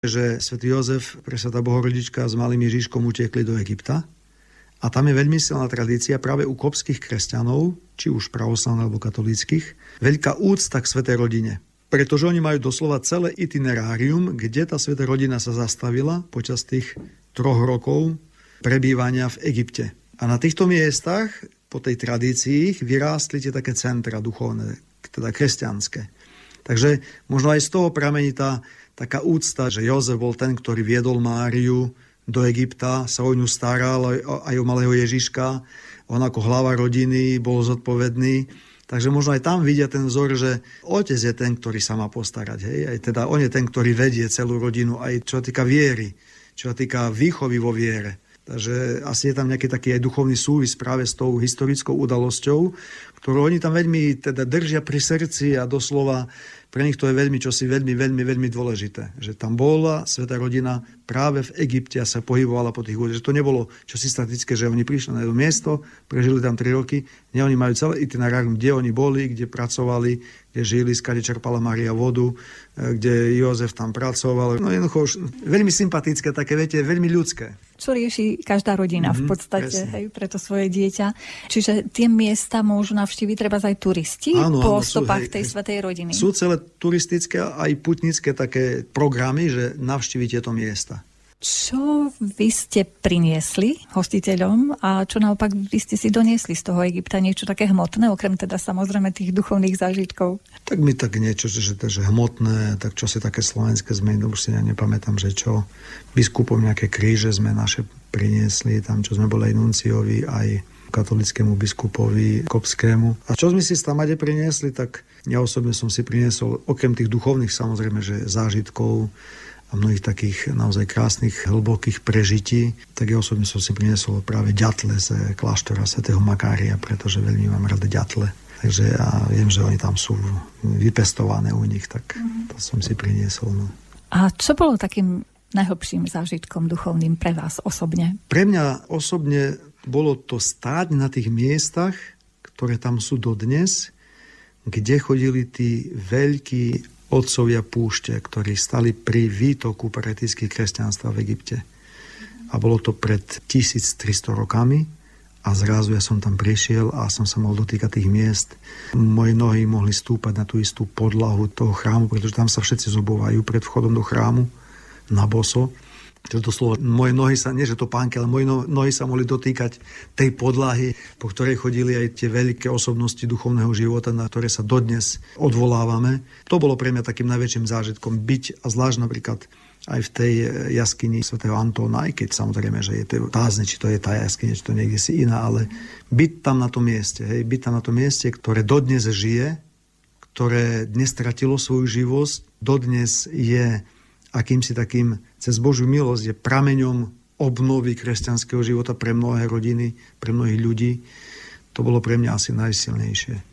že svätý Jozef, presvätá Bohorodička s malým Ježiškom utekli do Egypta. A tam je veľmi silná tradícia práve u koptských kresťanov, či už pravoslavných alebo katolíckych, veľká úcta k svätej rodine. Pretože oni majú doslova celé itinerárium, kde tá svätá rodina sa zastavila počas tých 3 rokov prebývania v Egypte. A na týchto miestach, po tej tradícii, vyrástli tie také centra duchovné, teda kresťanské. Takže možno aj z toho pramení tá taká úcta, že Jozef bol ten, ktorý viedol Máriu do Egypta, sa o ňu staral, aj o malého Ježiška. On ako hlava rodiny bol zodpovedný. Takže možno aj tam vidia ten vzor, že otec je ten, ktorý sa má postarať. Hej? Aj teda on je ten, ktorý vedie celú rodinu, aj čo sa týka viery, čo sa týka výchovy vo viere. Takže asi je tam nejaký taký aj duchovný súvis práve s tou historickou udalosťou, ktorú oni tam veľmi teda držia pri srdci a doslova pre nich to je veľmi čosi veľmi dôležité. Že tam bola svätá rodina práve v Egypte a sa pohybovala po tých území. Že to nebolo čosi statické, že oni prišli na jedno miesto, prežili tam 3 roky. Nie, oni majú celé itinerárium, kde oni boli, kde pracovali, kde žili, skade čerpala Mária vodu, kde Jozef tam pracoval. No jednoducho veľmi sympatické, také, viete, veľmi ľudské. Čo rieši každá rodina v podstate, hej, pre to svoje dieťa. Čiže tie miesta môžu navštíviť treba aj turisti po stopách tej svätej rodiny. Sú celé turistické aj putnické také programy, že navštíviť tieto miesta. Čo vy ste priniesli hostiteľom a čo naopak vy ste si doniesli z toho Egypta? Niečo také hmotné, okrem teda samozrejme tých duchovných zážitkov? Tak mi tak niečo, že hmotné, tak čo si také slovenské sme, už si ja nepamätám, že čo. Biskupom nejaké kríže sme naše priniesli, tam čo sme boli aj nunciovi, aj katolickému biskupovi koptskému. A čo sme si z Tamade priniesli, tak ja osobne som si priniesol, okrem tých duchovných samozrejme, že zážitkov a mnohých takých naozaj krásnych, hlbokých prežití, tak ja osobne som si priniesol práve ďatle z kláštora svätého Makária, pretože veľmi mám rada ďatle. Takže ja viem, že oni tam sú vypestované u nich, tak to som si priniesol. No. A čo bolo takým najhlbším zážitkom duchovným pre vás osobne? Pre mňa osobne bolo to stáť na tých miestach, ktoré tam sú dodnes, kde chodili tí veľkí otcovia púšte, ktorí stali pri výtoku parétyjských kresťanstva v Egypte. A bolo to pred 1300 rokami a zrazu ja som tam prišiel a som sa mohol dotýkať tých miest. Moje nohy mohli stúpať na tú istú podlahu toho chrámu, pretože tam sa všetci zobúvajú pred vchodom do chrámu na boso. Čiže to slovo, moje nohy sa, nie že to pánky, ale moje nohy sa mohli dotýkať tej podlahy, po ktorej chodili aj tie veľké osobnosti duchovného života, na ktoré sa dodnes odvolávame. To bolo pre mňa takým najväčším zážitkom byť a zvlášť napríklad aj v tej jaskyni svätého Antóna, aj keď samozrejme, že je to otázne, či to je tá jaskyňa, či to niekde si iná, ale byť tam na tom mieste, byť tam na tom mieste, ktoré dodnes žije, ktoré dnes stratilo svoju živosť, dodnes je akýmsi takým, cez Božiu milosť, je prameňom obnovy kresťanského života pre mnohé rodiny, pre mnohých ľudí. To bolo pre mňa asi najsilnejšie.